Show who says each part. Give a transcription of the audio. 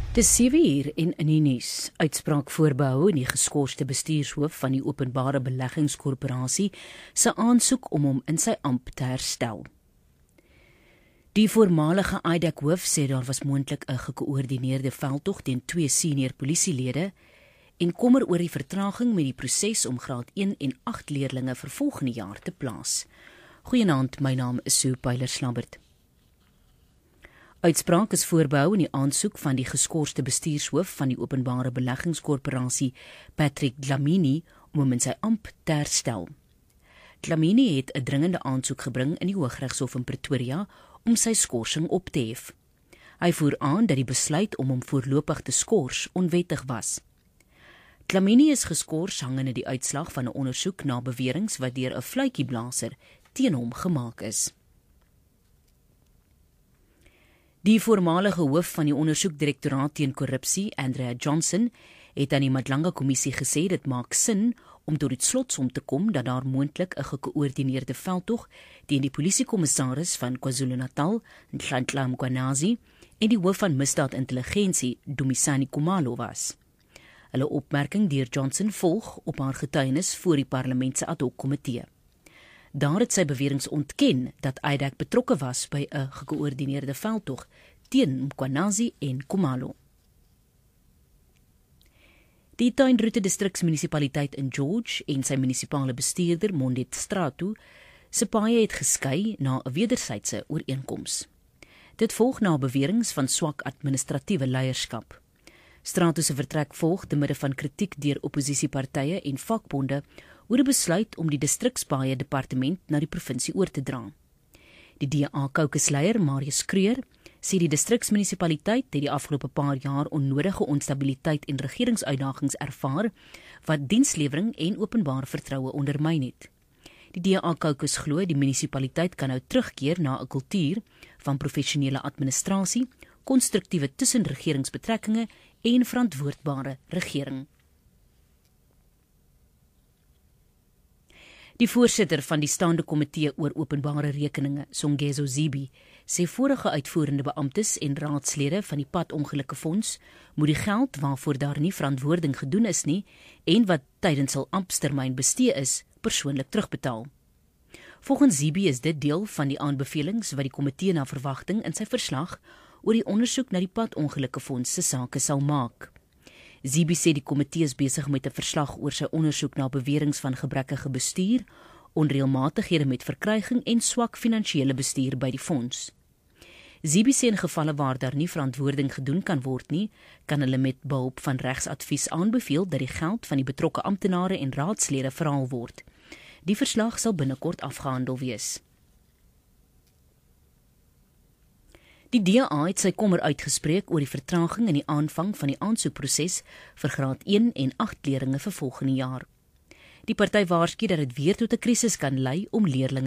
Speaker 1: Dis 7 uur en in die nuus. Uitspraak voorbehou in die geskorste bestuurshoof van die Openbare Beleggingskorporasie se aansoek om hom in sy ampt te herstel. Die voormalige IDEC-hoof sê daar was moontlik 'n gekoördineerde veldtog teen 2 senior polisielede en kommer oor die vertraging met die proses om graad 1 en 8 leerlinge vir volgende jaar te plaas. Goeienaand, my naam is Sue Pyler-Slabbert. Uitspraak is voorbehou in die aansoek van die geskorste bestuurshoof van die Openbare Beleggingskorporasie, Patrick Dlamini, om hom in sy ampt te herstel. Dlamini het 'n dringende aansoek gebring in die Hooggeregshof in Pretoria om sy skorsing op te hef. Hy voer aan dat die besluit om hom voorlopig te skors onwettig was. Dlamini is geskort hangende die uitslag van 'n ondersoek na beweringe wat deur 'n fluitjieblaser teen hom gemaak is. Die voormalige hoof van die ondersoekdirektoraat teen korrupsie, Andrea Johnson, het aan die Madlanga-kommissie gesê dit maak sin om tot die slotsom te kom dat daar moontlik 'n gekoördineerde veldtog teen die polisiekommissaris van KwaZulu-Natal, Nhlanhla Mkhwanazi, en die hoof van misdaadintelligensie, Dumisani Khumalo was. Hulle opmerking deur Johnson volg op haar getuienis voor die parlement se ad hoc komitee. Daar het sy beweringe ontken dat IDEC betrokke was by 'n gekoördineerde veldtog teen Mkhwanazi en Khumalo. Die Tuinroete distriksmunisipaliteit in George en sy munisipale bestuurder Mondet Stratu se paaie het geskei na 'n wederwysige ooreenkoms. Dit volg na beweringe van swak administratiewe leierskap. Stratu se vertrek volg te midde van kritiek deur opposisiepartye en vakbonde oor die besluit om die distrikspaaie departement na die provinsie oor te dra. Die DA-kokesleier Marius Kreur sê die distriksmunisipaliteit het die afgelope paar jaar onnodige onstabiliteit en regeringsuitdagings ervaar wat dienslewering en openbare vertroue ondermyn het. Die DA-kokes glo die munisipaliteit kan nou terugkeer na 'n kultuur van professionele administrasie, konstruktiewe tussenregeringsbetrekkinge en verantwoordbare regering. Die voorsitter van die staande komitee oor openbare rekeninge, Songezo Zibi, sê vorige uitvoerende beamptes en raadslede van die padongelukkefonds moet die geld waarvoor daar nie verantwoording gedoen is nie en wat tydens hul amptstermyn bestee is, persoonlik terugbetaal. Volgens Zibi is dit deel van die aanbevelings wat die komitee na verwagting in sy verslag oor die ondersoek na die padongelukkefonds se sake sal maak. Zibi sê die komitee is besig met 'n verslag oor sy ondersoek na beweringe van gebrekkige bestuur, onreëlmatighede met verkryging en swak finansiële bestuur by die fonds. Zibi sê in gevalle waar daar nie verantwoording gedoen kan word nie, kan hulle met behulp van regsadvies aanbeveel dat die geld van die betrokke amptenare en raadslede verhaal word. Die verslag sal binnekort afgehandel wees. Die DA het sy kommer uitgespreek oor die vertraging in die aanvang van die aansoekproses vir graad 1 en 8 leerlinge vir volgende jaar. Die party waarsku dat dit weer tot 'n krisis kan lei om leerlinge